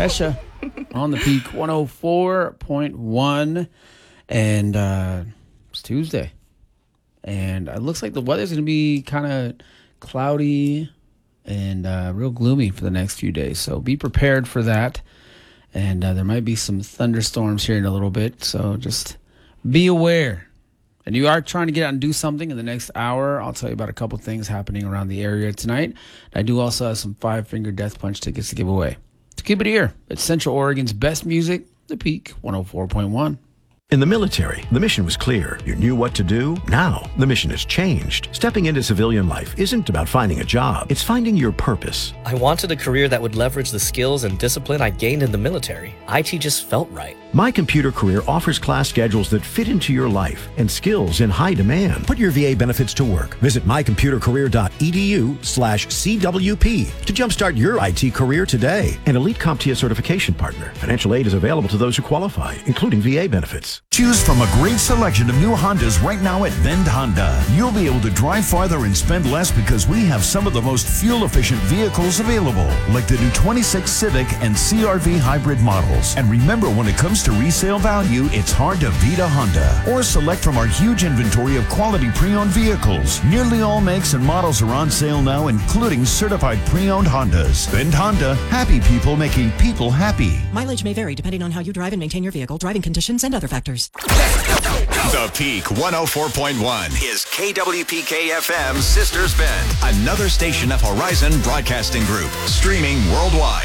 Kesha on the Peak 104.1. And it's Tuesday. And it looks like the weather's going to be kind of cloudy and real gloomy for the next few days. So be prepared for that. And there might be some thunderstorms here in a little bit. So just be aware. And you are trying to get out and do something in the next hour. I'll tell you about a couple things happening around the area tonight. I do also have some 5-Finger Death Punch tickets to give away. So keep it here. It's Central Oregon's best music, The Peak 104.1. In the military, the mission was clear. You knew what to do. Now, the mission has changed. Stepping into civilian life isn't about finding a job. It's finding your purpose. I wanted a career that would leverage the skills and discipline I gained in the military. IT just felt right. My Computer Career offers class schedules that fit into your life and skills in high demand. Put your VA benefits to work. Visit mycomputercareer.edu/CWP to jumpstart your IT career today. An elite CompTIA certification partner. Financial aid is available to those who qualify, including VA benefits. Choose from a great selection of new Hondas right now at Bend Honda. You'll be able to drive farther and spend less because we have some of the most fuel-efficient vehicles available, like the new 26 Civic and CR-V hybrid models. And remember, when it comes to resale value, it's hard to beat a Honda. Or select from our huge inventory of quality pre-owned vehicles. Nearly all makes and models are on sale now, including certified pre-owned Hondas. Bend Honda, happy people making people happy. Mileage may vary depending on how you drive and maintain your vehicle, driving conditions, and other factors. The Peak 104.1 is KWPK-FM Sisters Bend, another station of Horizon Broadcasting Group, streaming worldwide.